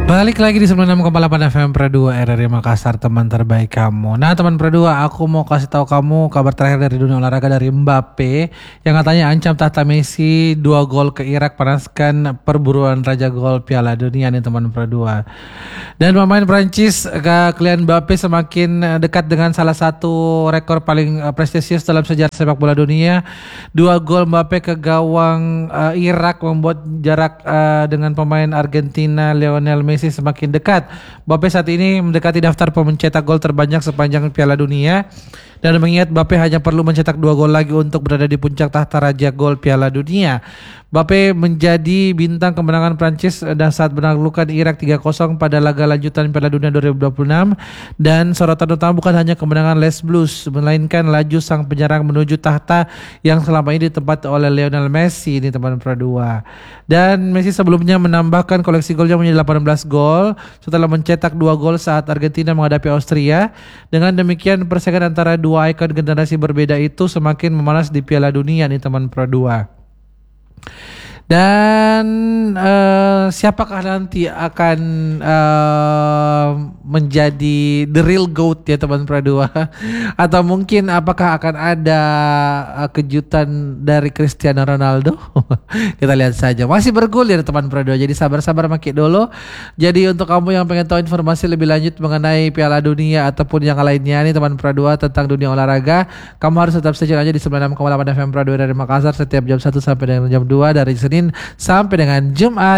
Balik lagi di 96,8 FM Pro 2 RRI Makassar, teman terbaik kamu. Nah teman Pro 2, aku mau kasih tahu kamu kabar terakhir dari dunia olahraga dari Mbappe yang katanya ancam tahta Messi 2 gol ke Irak panaskan perburuan raja gol Piala Dunia nih teman Pro 2. Dan pemain Prancis Kylian Mbappe semakin dekat dengan salah satu rekor paling prestisius dalam sejarah sepak bola dunia. 2 gol Mbappe ke gawang Irak membuat jarak dengan pemain Argentina Lionel Messi semakin dekat. Mbappe saat ini mendekati daftar pemencetak gol terbanyak sepanjang Piala Dunia. Dan mengingat Mbappe hanya perlu mencetak 2 gol lagi untuk berada di puncak tahta raja gol Piala Dunia. Mbappe menjadi bintang kemenangan Prancis dan saat menaklukkan Irak 3-0 pada laga lanjutan Piala Dunia 2026. Dan sorotan utama bukan hanya kemenangan Les Blues, melainkan laju sang penyerang menuju tahta yang selama ini ditempati oleh Lionel Messi ini teman Pro 2. Dan Messi sebelumnya menambahkan koleksi golnya menjadi 18 gol setelah mencetak 2 gol saat Argentina menghadapi Austria. Dengan demikian persaingan antara dua ikon generasi berbeda itu semakin memanas di Piala Dunia nih teman Pro 2. Dan siapakah nanti akan menjadi the real GOAT ya teman Pro 2? Atau mungkin apakah akan ada kejutan dari Cristiano Ronaldo? Kita lihat saja. Masih bergulir teman Pro 2, jadi sabar-sabar makik dulu. Jadi untuk kamu yang pengen tahu informasi lebih lanjut mengenai Piala Dunia ataupun yang lainnya nih teman Pro 2 tentang dunia olahraga, kamu harus tetap stay aja di 96,8 FM Pro 2 dari Makassar setiap jam 1 sampai dengan jam 2 dari Senin sampai dengan Jumat.